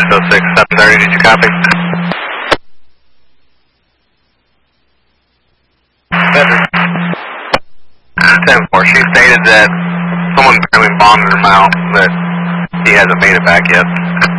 606, 730, did you copy? Better. 10-4, she stated that someone apparently bombed her mouth, but he hasn't made it back yet.